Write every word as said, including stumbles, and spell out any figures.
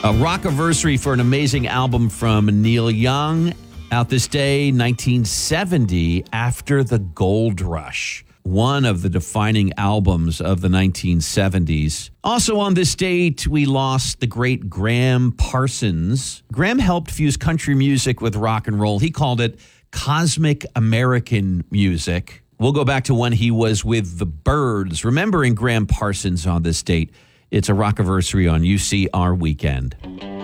A rockiversary for an amazing album from Neil Young, out this day, nineteen seventy, After the Gold Rush. One of the defining albums of the nineteen seventies. Also on this date, we lost the great Graham Parsons. Graham helped fuse country music with rock and roll. He called it cosmic American music. We'll go back to when he was with the Byrds. Remembering Graham Parsons on this date. It's a rockiversary on U C R Weekend.